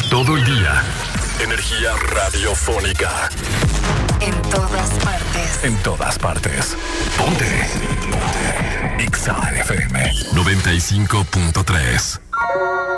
Todo el día. Energía radiofónica. En todas partes. En todas partes. Ponte. Ponte. Exa FM 95.3.